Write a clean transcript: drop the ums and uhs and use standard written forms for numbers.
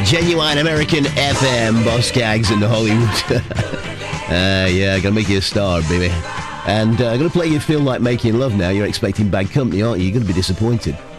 Genuine American FM, Boss Gags in Hollywood. Yeah, gonna make you a star, baby. And I'm gonna play You Feel Like Making Love now. You're expecting Bad Company, aren't you? You're gonna be disappointed.